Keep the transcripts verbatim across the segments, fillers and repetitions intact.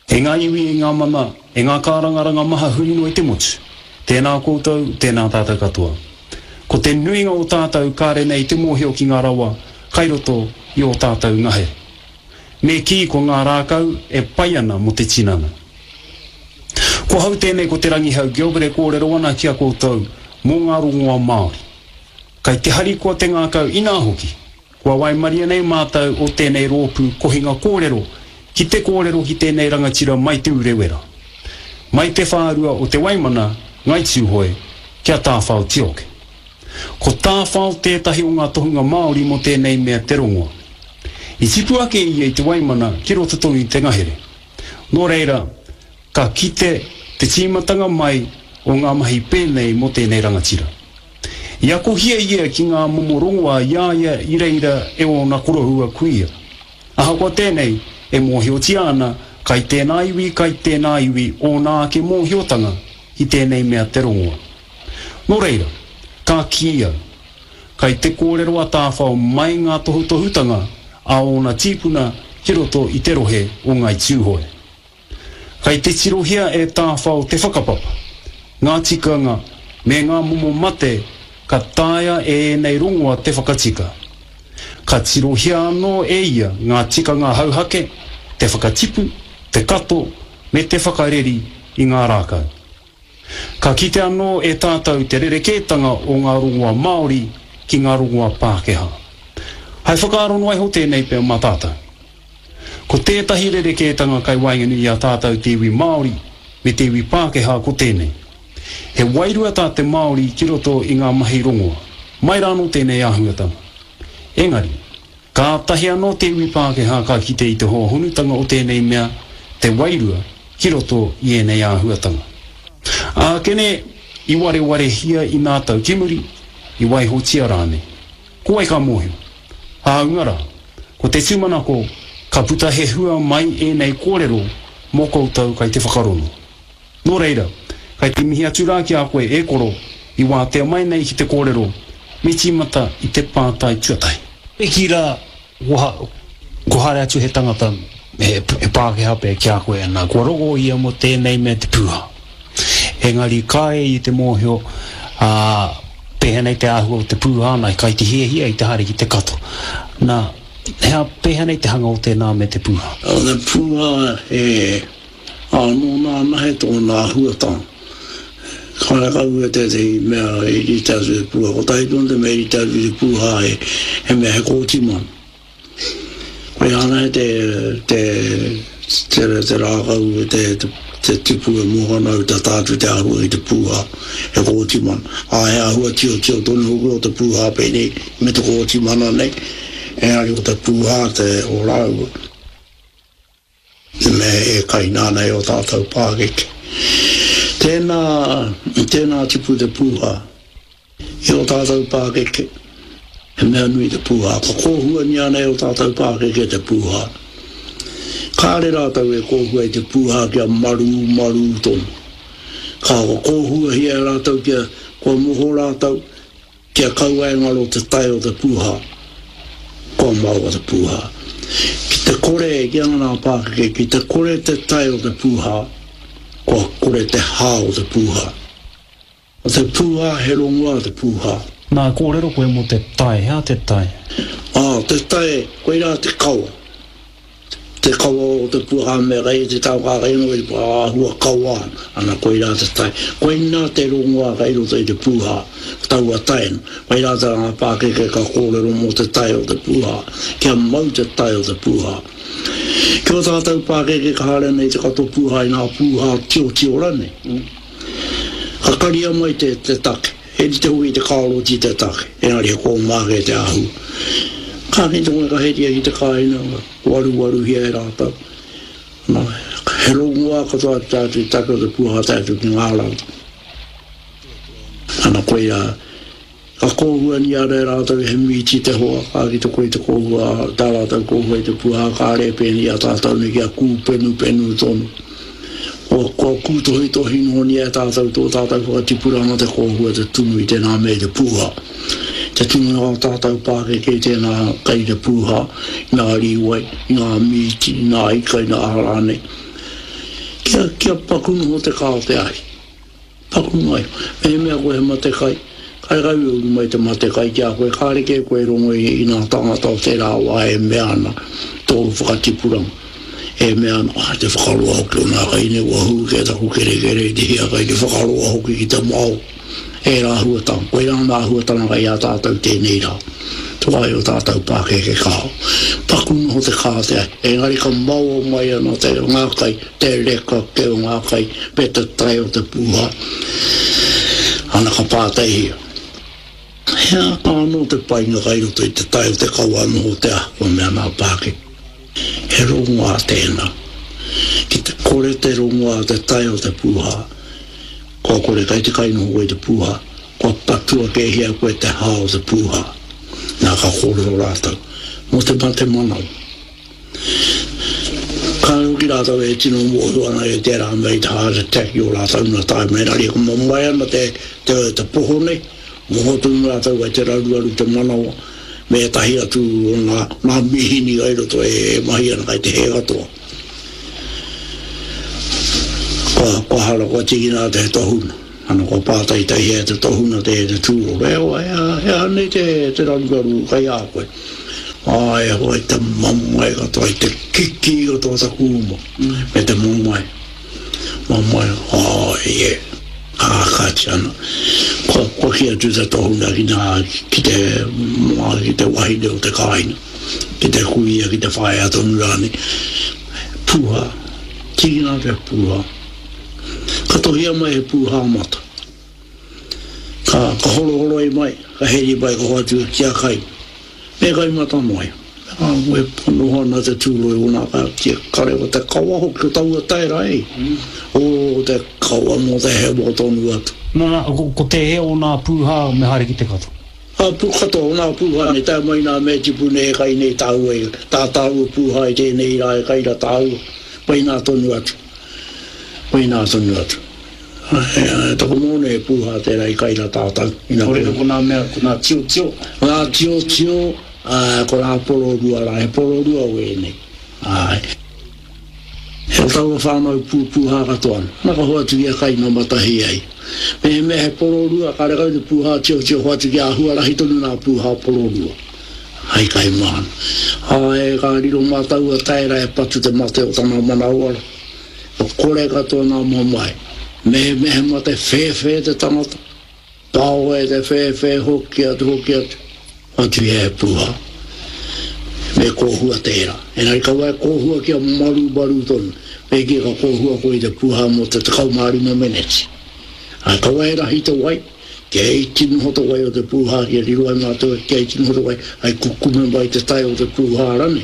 E ngā iwi e ngā mana, e ngā kārangaranga maha huri no i te motu. Tēnā koutou, tēnā tātou katoa. Ko te nuinga o tātou kāre nei te mōhio ki ngā rawa, kairoto i o tātou ngahe. Me ki ko ngā rākau e pai ana mo te tinana. Ko hau tēnei ko te rangihau Gilbert e kōrero ana ki a koutou mō ngā rongoa Māori. Kai te hari kua te ngākau ina hoki, kua waimaria nei mātou o tēnei rōpū kohinga kōrero ki te kōrero ki tēnei rangatira mai te urewera. Mai te whārua o te waimana ngai tūhoe kia tāwhao tioke. Ko tāwhao tētahi o ngā tohunga Māori mo tēnei mea te rongoa. I tipu ake ia i te waimana ki roto tongi te ngahere. Nō reira, ka kite te tīmatanga mai o ngā mahi pēnei mo tēnei rangatira. Ia ko hia ia ki ngā momorongoa iaia i reira e o na korohua kuia. Aha kua tēnei e mōhio ana kai tēnā iwi, kai tēnā iwi o nā ke mōhiotanga i tēnei mea te rongoa. Nō reira, ka kia, kai te kōrero a tāwhao mai ngā tohu tohutanga a o na tīpuna ki roto i te rohe o ngai tūhoe. Kai te tirohia e tāwhao te whakapapa, ngā tikanga me ngā momo mate ka tāia e nei rongoa te whakatika. Ka tirohia anō e ia ngā tikanga hauhake, te whakatipu, te kato, me te whakareri i ngā rākau. Ka kite anō e tātou te rerekētanga o ngā rongoa Māori ki ngā rongoa Pākehā. Hai whakaarono ai ho tēnei pēo mā tātou. Ko tētahi rerekētanga kai waingani i a tātou te iwi Māori me te iwi Pākehā ko tēnei. He wairua tā te Māori ki roto i ngā mahi rongoa, mai rāno tēnei āhuatanga. Engari, ka tahi anō te iwi Pākehā ka kite i te hoa honutanga o tēnei mea, te wairua ki roto i enei āhuatanga. A kene, i ware ware hia i nā tau kimuri, i waiho tia rāne. Ko ai ka mōhio. A ungara, ko te tūmanako, ka puta he hua mai e nei kōrero mō koutou kai te whakarono. Nō reira, kai te mihi atu rā ki a koe e koro i wā te mai nei ki te kōrero me tīmata i te pātai tuatai. E ki rā, ko hare atu he tangata e, e Pākehā pē ki a koe ana, kua rogo ia mo tēnei me te pūha. Engari kāe i te mōhio a pēhenei te āhua o te pūha ana, kai te hia hia i te hare ki te kato. Nā, hea pēhenei te hanga o tēnā me te pūha. O te pūha e anō nā nahe tō nā huatanga. Kāna kau e te te mea e i te asu te pūha. Ko tahi tōna te mea i te asu te pūha e he mea he kōtiman. Koe ana e te te te te rākau e te te te tipu e mohana o te tātu te ahua i te pūha e kōtiman. A he ahua tio tio tōna huku o te pūha pēnei me te kōtimana nei. E ari o te pūha te o rau. Me e kai nāna e o tātou Pākeke. Tēnā, tēnā tipu te pūha e o tātou Pākeke. He mea nui te pūha. Ka kōhua ni ana e o tātou Pākeke te pūha. Kāre rātau e kōhua i te pūha kia maru maru tonu. Ka kōhua hia rātau kia kua moho rātau kia kauaengaro te tai o te pūha. Kua mau o te pūha. Ki te kore e kia ngana Pākeke, ki te kore te tai o te pūha, kua kore te hā o te pūha. O te pūha he rongoa te pūha. Nā kōrero koe mo te tai, hea te tai? Ah, te tai, koe rā te kaua. Te kaua o te pūha me rei, te tau kā reino e hua kaua, ana koe rā te tai. Koe nā te rongoa kai roto i te pūha, tau a tainu. Koe rā te ngā Pākeke ka kōrero mo te tai o te pūha, kia mau te tai o te pūha. Kia tātou Pākeke ka hare nei te kato pūha i nā pūha tio tio rane. Ka karia mai te, te take, he te hui te kāro ti te take, engari he kō māke te ahu. Ka ni te ka heria i te kāina, waru waru hia e rātau. No, he rongoa ka tātu tātu taka te pūha tātu ki ngā rau. Ana koe a, ka kōhua ni ara e rātau he miti te hoa, ka ki te koe te kōhua, tā rātau kōhua i te pūha, ka are pēni a tātau ni kia kū penu penu tonu. O kua kūtohi tohi no ni e tātau tō tātau whakatipuranga te kōhua te tunu i tēnā me te pūha. Te tunu o tātau Pākeke tēnā kai te pūha, ngā riwai, ngā miti, ngā ika, ngā harane. Kia, kia pakunu ho te kao te ai. Pakunu ai. E mea koe he mate kai. Kai kai uru mai te mate kai kia koe. Kāre ke koe rongo i nā tangata o te rāwa e mea ana. Tōru whakatipurang. E mea ana. Ah, te whakarua hoki o nā kai ne wahu ke taku kere kere te hia kai. Te whakarua hoki ki te mau. E rā huatang. Koe rā mā huatanga kai a tātou tēnei rā. Tuai o tātou pāke ke kao. Pakunu ho te kao te ai. E ngari ka mau o mai ana te ngā kai. Te reka ke o ngā kai. Pe te tai o te puha. Ana ka pātai hia. Hea āno te painga kai roto i te tai o te kau anu ho te ahua mea nā pāke. He rongoa tēnā. Ki te kore te rongoa te tai o te puha. Kua kore kai te kaino ho i te puha. Kua patua ke hia koe te hao te puha. Nā ka kore o rātau. Mo te mate manau. Ka ruki rātau e tino mōhu ana e te rā mei te heart attack i o rātau na tai mei rari. Ko mamai ana te, te, te poho nei. Moho tunu rātau e te raruaru te manau. Me tahi atu o ngā, ngā mihini ai roto e mahi ana kai te he katoa. Kua, kua hara kua tigina te he tohuna. Ana kua pātai tai hea te tohuna te te tūro. Reo, ea, ea nei te, te raruaru kai a koe. Ai, hoi te mamai katoa, te kiki o tō ta kūma. Mm. Me te mamai. Mamai, ai, e. Ākati ana. Kua, kua kia tu te tohuna ki nā, ki te, mā, ki te wahine o te kaina. Ki te kuia, ki te whae atonu rāni. Puha. Tigina te puha. Katohia mai he puha mata. Ka, ka holo holo e mai, ka heri mai ka hoatu kia kai. Me kai mata mai. Ah, we pono hana te tūroi o nā ka kia kare o te kawa hoki o taua taira e. Mm. O te kawa mo te hewa tonu atu. Nā, nā, ko, ko te he o nā pūha me hare ki te kato? Ah, pu kato o nā pūha ne tā mai nā me tipu ne kai ne tāu e. Tā tāu pūha e tēnei rā e kai rā tāu. Pai nā tonu atu. Pai nā tonu atu. Tako mōne e pūha tērā i kai rā tātau. Kore ko nā mea, ko nā tio tio? Nā tio tio. Ah, ko nā pororua rā, he pororua oe nei. Ai. He taua whānau pū pūhā katoan. Nā ka hoa tuki a kai nā matahi ai. Me me he pororua, ka rekau te pūhā tio tio hoa tuki a hua rahi tonu nā pūhā pororua. Ai kai maan. Ai, ka riro mātau a taira e patu te mate o tana manauara. O kore katoa nā mamai. Me me he mate whē whē te tangata. Pāo e te whē whē hoki atu hoki atu. Atu e puha. Me kōhua tērā. E nari ka wai kōhua kia maru baru tonu. Me kia ka kōhua koe te puha mo te te kaumārima meneti. Ai ka wai rahi te wai. Kia eighteen hoto wai o te puha. Kia riru ai mātua kia eighteen hoto wai. Ai kukume mai te tai o te puha rane.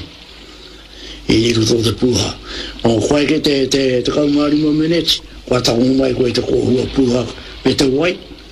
I riru tō te puha. O koe ke te, te, te kaumārima meneti. Kua taungu mai koe te kōhua puha. Me te wai.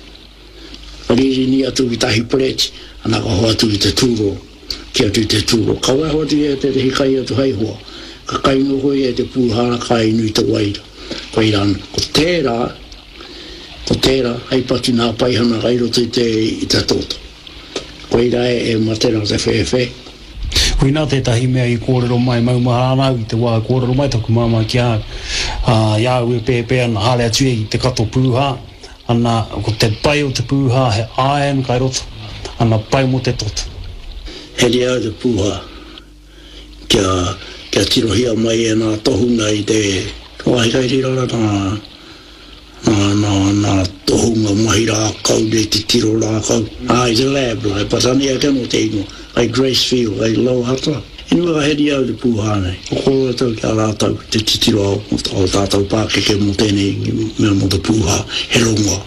Riri ni atu i tahi preti. Ana ka hoa tu i te tūro, kia tu i te tūro. Ka wai hoa tu e te rehi kai atu hei hoa. Ka kaino hoi e te pūhara kai nui te waira. Koe rana, ko tērā, ko tērā, hei pati nā paihana kai roto i te, i te toto. Koe rā e matera te whewhe. Huina tētahi mea i kōrero mai, mau maharānau i te wā kōrero mai, taku māma ki a, uh, iau e pēpē ana hale atu e i te kato pūhā. Ana, ko te pai o te pūhā, he āen kai roto. Ana pai mo te toto. He rea te puha. Kia, kia tirohia mai e nā tohunga i te... Wai kai rirara nā... Nā, nā, nā tohunga mahi rā kau, ne te tiro rā kau. Ah, i te lab lai, patani a kemo te ino. Ai Gracefield, ai Lauhata. Inua he rea te puha nei. O kora tau kia rātau, te titiro au, o tātau pākeke mo tēnei, mea mo te puha, he rongoa.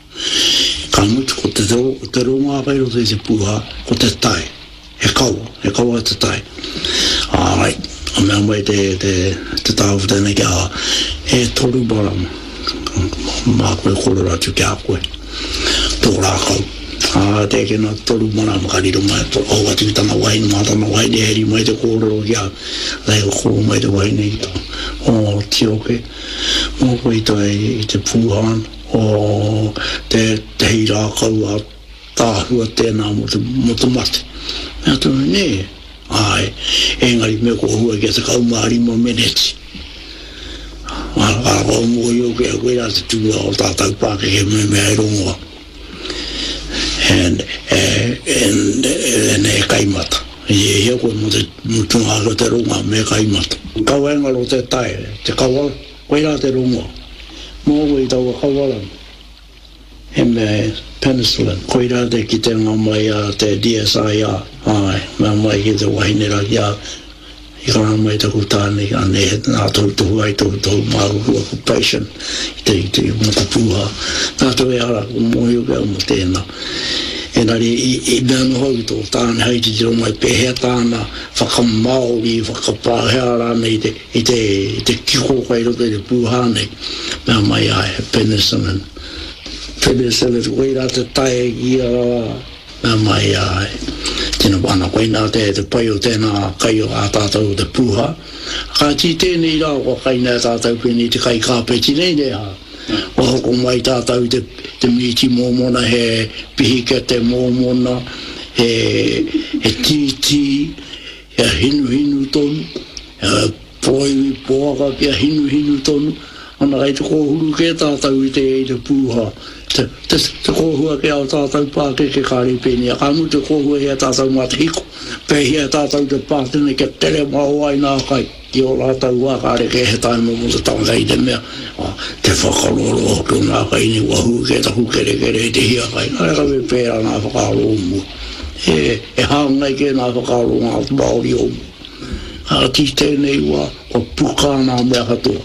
Ka mutu ko te, te rongoa kai roto i te puha, ko te tai. He kaua, he kaua te tai. Ai, a mea mai te, te, te tāu tēnei kia, he toru barama. Mā koe kore ratu kia koe. Tō rā kau. Ah, te kena toru marama ka riro mai, o atu i tana waini, mā tana waini, heri mai te kōrero kia, lai o kō mai te waini i tō. O, tioke, mō koe i tai i te puhan, o te, te hei rā kau a tāhua tēnā mo te, mo te mate. Mea tōna, ne, ai, engari me ko hua kia te kaumārima meneti. a o mo yo ke ko ya tu o ta ta pa ke me me rongo and and and e kai mata ye ye ko mo te mo tu ha lo te rongo me kai mata ka wenga lo te tai te ka wa ko ya te rongo mo we ta wa ka wa em penicillin ko ira te ki te mai a te D S I a ai ma mai ki te wahine ra ya i ka mai te kutani ane nā tau tuhu ai tau tau maru kua patient i te i te mo te puha nā tau e ara ko mohi o kea mo tēnā e nari i mea no hau tō tāne hei te tiro mai pehea tāna whakamaori whakapāhea rāne i te i te i te kiko kai roto i te puha nei mea mai ai penicillin penicillin koe rā te tae ki a mea mai ai tēnā wana koe nā te te pai o tēnā kai o a tātou te puha. Ka ti tēnei rā o kai nā tātou pēni te kai kāpeti nei nei ha. O hoko mai tātou te, te miti mōmona he pihika te mōmona, he, he titi, he hinu hinu tonu, he poi poaka kia hinu hinu tonu. Ana kai te kōhuru ke tātou i te e te puha. Te, te, te kōhua ke au tātou pāke ke kāre pēni. A kāmu te kōhua hea tātou mā te hiko. Pē hea tātou te pātene ke tere mau ai nā kai. Ki o rātou wā kāre ke he taimo mo te tanga i te mea. A, te whakaroro hoku nā kai ni wahu ke tahu kere kere te hia kai. Nā ka me pēra nā whakaro mua. E, e hāngai ke nā whakaro ngā maori o mua. A ti tēnei wā, o puka nā mea katoa.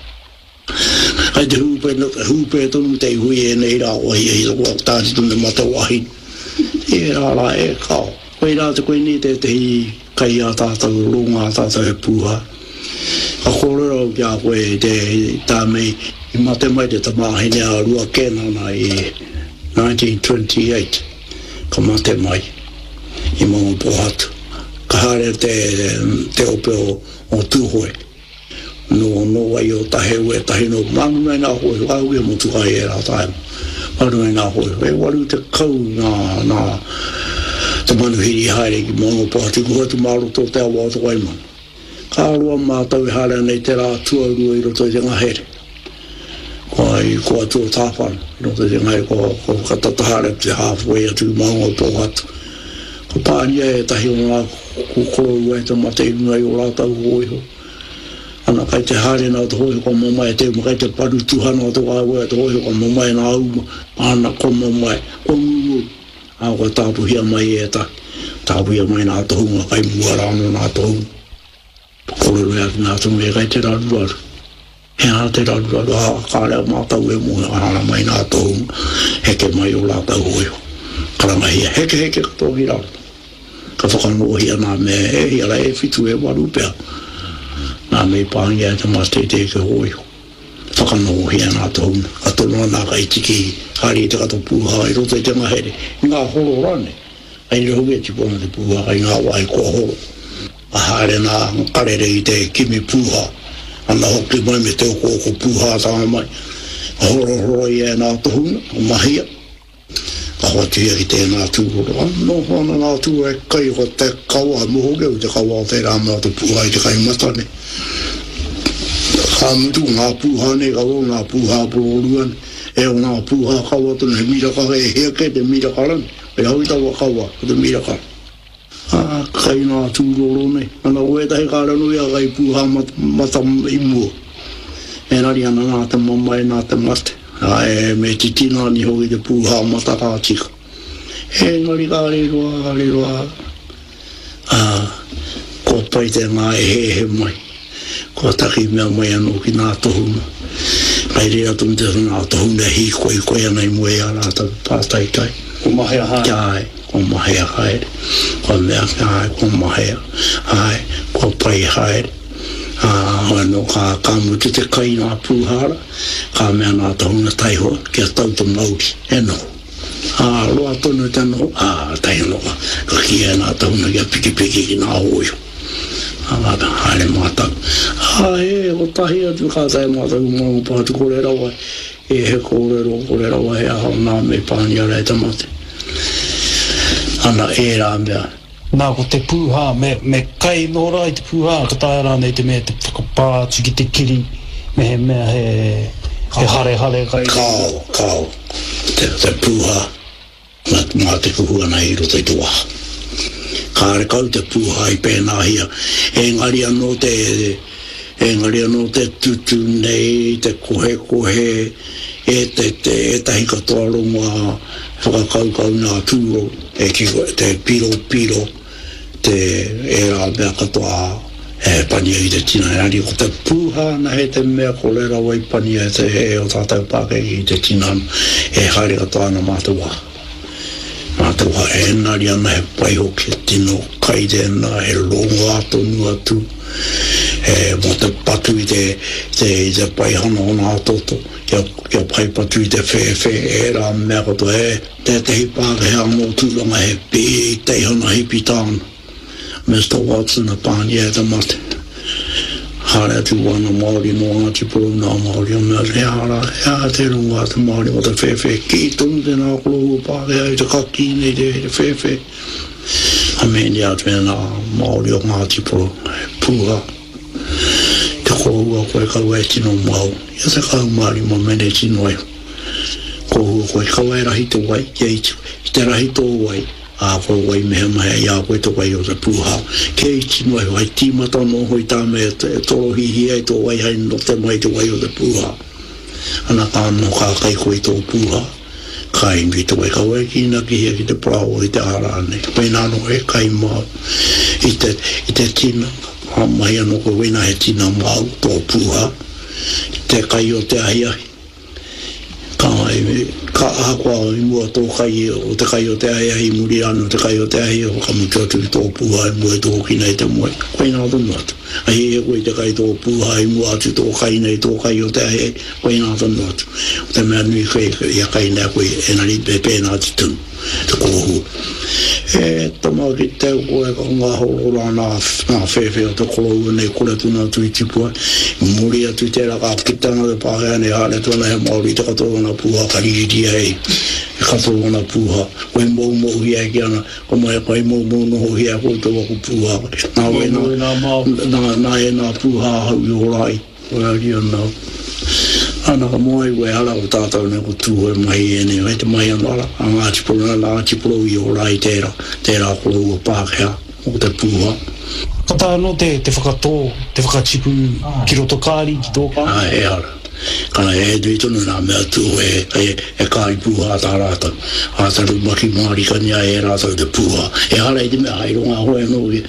Ai te hupe, hupe tonu te hui e nei rā o hi hi o tāti tune mata wahi. E rā rā e kao. Koe rā te koe ni te te hi kai a tātou ronga a tātou he puha. A kore rau kia koe te tā mei i mate mai te tamahine a rua kenana i nineteen twenty-eight. Ka mate mai i mongo pohatu. Ka hare te, te ope o, o tūhoe. No no ai o tahe ue tahe no manu nei nā hoi au e motu kai e rā tae manu nei nā hoi e waru te kau nā nā te manu hiri haere ki mongo pāti kua tu maru tō te awa o te waimanu ka arua mātau i haere nei te rā tua rua i roto i te ngahere kua i kua tō tāwhana i roto i te ngahere kua kua katatahare te halfway atu mongo pōhatu ko pānia e tahi o ngā kukoro ue te mate inunga i o rātau hoi ho ana kai te hare nā te hoi ko mamai te mo kai te paru tuhana o te wāwea te hoi ko mamai nā uma ana ko mamai ko muu a ko tāpu hia mai e ta tāpu hia mai nā te hunga kai mua rāno nā te hunga kore rea ki nā te mea kai te raruaru he nā te raruaru a kārea mātau e mua ana mai nā te hunga heke mai o rātau hoi karanga hia heke heke kato hi rāru ka whakanoa hia nā mea e hia la e fitu e waru pēr nā mei pāngia te mate te ke hoi. Whakanoho hea nā tōna. A tōna nā kai tiki hari te kato pūha i roto i te mahere. I ngā horo rane. Ai rehu e tipona te pūha i ngā wai kua horo. A haere nā karere i te kimi pūha. Ana hoki mai me te oko oko pūha tāma mai. A horo horo i e nā tohuna, o mahia. A hotia ki tēnā tūhoro. No hana nā tūhoro e kai ko te kaua mohoge o te kaua o te rāma te pūha i te kai matane. Ka mutu ngā pūha ne ka o ngā pūha pōruan. E o ngā pūha kaua tunu he mira ka e hea ke te mira karan. E hau tawa kaua o te mira karan. Ah, kai nā tūroro ne. Ana oe tahi kāranu ia kai pūha mata i mua. E nari ana nā te mamai nā te mate. Ai me titina ni hoi te pūha mata kā tika. E ngari kā reroa, reroa. Ah, ko pai te ngā e he he mai. Ko taki mea mai anō ki nā tohuna. Kai rea tumi te nā tohuna hi koe koe anai moe a rātau pātai kai. Ko mahea haere. Kai, ko mahea haere. Ko mea kai, ko mahea. Ai, ko pai haere. Ah, no ka kamutu te kai nā pūhara. Ka mea nā tohuna taihoa kia tauta Māori. E no. Ah, roa tonu te no. Ah, tai noa. Ka kia nā tohuna kia piki piki ki nā hoio. Ah, haere mātau. Ah, e, o tahi atu ka tai mātau māngu pātu kore rawa. E he kore ro, kore rawa he aha nā me pānia rei te mate. Ana e rā mea. Nā ko te pūha, me, me kai no rai te pūha, ka tae rānei te mea te whakapātu ki te kiri me me he he hare hare kai kao kao te te puha mat mate ku hua nei ro te tua kare kau te puha I pena hia e ngari ano te e ngari ano te tutu nei te kohe kohe e te te e tahi katoa rongoa whakakau kau nā tūro e ki te piro piro te e rā mea katoa e pania I te tina e ari ko te puha na he te mea ko lera wai pania e te he o tātou pāke I te tina e haere katoa na mātua mātua e nari ana he pai hoki tino kaide na he longo ato nu atu e mo te patu I te te te pai hana o nā toto kia kia pai patu I te whewhe e rā mea koto e te te hi pāke hea mō tūranga he pē te hana hipi tāna Mister Watson a pāni e te mate hare atu wana Māori no Ngāti Poro nā Māori o mea he hara hea te runga te Māori o te whewhe ki tonu te nā kolo pāke hea I te kaki nei te he te whewhe a meni atu e nā Māori o Ngāti Poro puha te kohua koe kau e tino mau ia te kau Māori ma mene tino e kohua koe kau e rahi te wai I te rahi tō wai a ko wai meha mai ia koe te wai o te puha ke I tino e wai tīmata no hoi tā me e toro hihi e tō wai hai no te mai te wai o te puha ana ka no ka kai koe tō puha ka invi te wai ka wai ki na ki hea ki te prao I te arane pai nāno e kai mau I te, I te tina ha mai anō koe wina he tina mau tō puha te kai o te ahi ahi ka mai ka akwa I mua tō kai o te kai o te ahi ahi muri anu te kai o te ahi o ka mutu atu I tō puha I mua tō ki nei te moe koe nā tonu atu a he e koe te kai tō puha I mua atu tō kai nei tō kai o te ahi koe nā tonu atu o te mea nui koe ia kai nea koe e nari pe pēnā te tunu te kohu e tamau ki teo koe ka ngā horora nā nā whewhe o te kolou nei kore tuna atu I tipua muri atu I te raka kitanga te pāhea nei hale tuna he Māori te katoa na puha ka ririria e e katoa na puha koe mou mou hia ki ana ko mai koe mou mou noho hia koe te waku puha nā we nā nā e nā puha hau I orai koe ari ana ana ka moe koe hala o tātou ne ko tūhe mai e ne hei te mai anara a Ngāti Poro na Ngāti Poro I orai tērā tērā kolou o Pākehā o te puha ka tāno te te whakatō te whakatipu ki roto kāri ki tōka a e ara kana e dui tonu nā mea tū e e, e kāri puha tā rātau a taru maki Māori ka nia e rātau te puha e hala I te mea haironga hoe no ki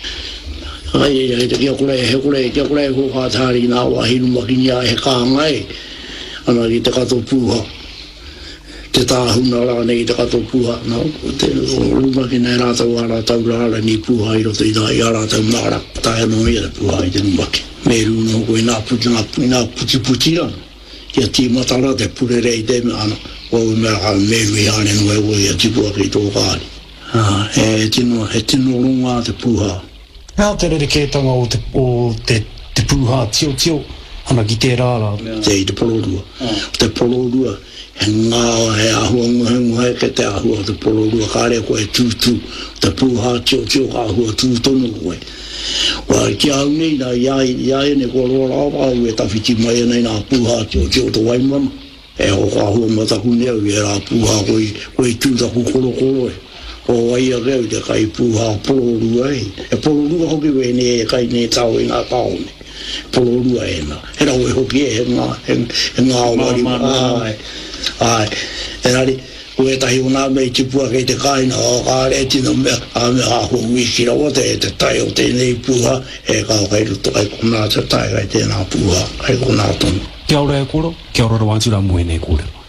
ai ai te kia kore he kore kia kore ho ha tāri nā wahinu maki nia he kāngai ana ki te kato puha te tāhuna rā nei te kato puha nā te ruma ki nei rātau a rātau rāra ni puha I roto I nā I a rātau nāra tāia no ia te puha I te numaki me rūno koe nā puti nā puti puti ana kia tīmatara te purerei te me ana o mea ka me rui hane no e o ia tipua ki tō kāri e tino he tino runga te puha Nā te rerekētanga o te, o te, te puha tio tio ana ki te rāra te I te polorua te polorua he ngā he ahua nguhe nguhe ke te ahua te polorua kāre koe tūtū te puha tio tio ka ahua tūtono koe wa ki au nei na iai iai ne ko lo la wa e ta fiti mai nei na puha tio tio to wai mama e o ka hu mata ku ne e ra puha koi koi tu da ku kolo kolo o wai a ge de kai puha polorua e polorua hoki we ne e kai ne tau i ngā tau ne polorua e na e ra we hoki e ngā e ngā wari ai ai e rari koe tahi o nā mei tipua kei te kaina o kāre tino mea a mea a hu wiki rawa te e te tai o tēnei puha e kao kai ruto kai kona te tai kai tēnā puha kai kona tonu Kia ora e koro, kia ora rawantura mue nei kore